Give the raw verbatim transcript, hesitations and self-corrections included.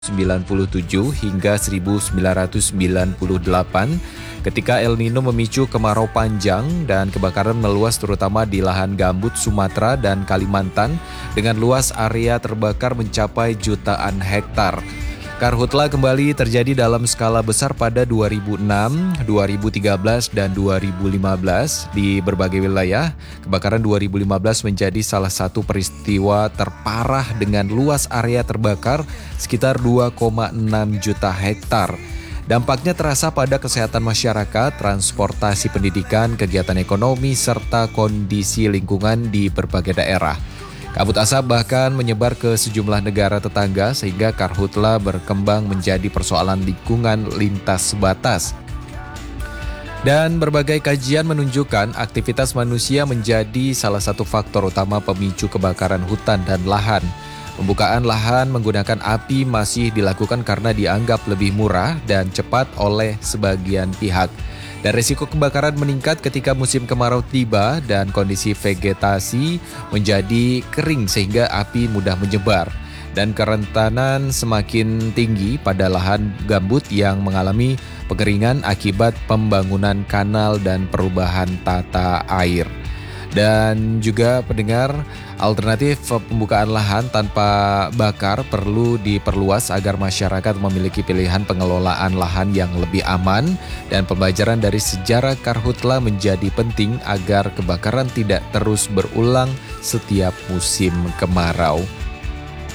sembilan puluh tujuh hingga seribu sembilan ratus sembilan puluh delapan ketika El Nino memicu kemarau panjang dan kebakaran meluas terutama di lahan gambut Sumatera dan Kalimantan dengan luas area terbakar mencapai jutaan hektar. Karhutla kembali terjadi dalam skala besar pada dua ribu enam, dua ribu tiga belas, dan dua ribu lima belas di berbagai wilayah. Kebakaran dua ribu lima belas menjadi salah satu peristiwa terparah dengan luas area terbakar sekitar dua koma enam juta hektar. Dampaknya terasa pada kesehatan masyarakat, transportasi pendidikan, kegiatan ekonomi, serta kondisi lingkungan di berbagai daerah. Kabut asap bahkan menyebar ke sejumlah negara tetangga sehingga karhutla berkembang menjadi persoalan lingkungan lintas batas. Dan berbagai kajian menunjukkan aktivitas manusia menjadi salah satu faktor utama pemicu kebakaran hutan dan lahan. Pembukaan lahan menggunakan api masih dilakukan karena dianggap lebih murah dan cepat oleh sebagian pihak. Dan risiko kebakaran meningkat ketika musim kemarau tiba dan kondisi vegetasi menjadi kering sehingga api mudah menyebar. Dan kerentanan semakin tinggi pada lahan gambut yang mengalami pengeringan akibat pembangunan kanal dan perubahan tata air. Dan juga pendengar, alternatif pembukaan lahan tanpa bakar perlu diperluas agar masyarakat memiliki pilihan pengelolaan lahan yang lebih aman dan pembelajaran dari sejarah karhutla menjadi penting agar kebakaran tidak terus berulang setiap musim kemarau.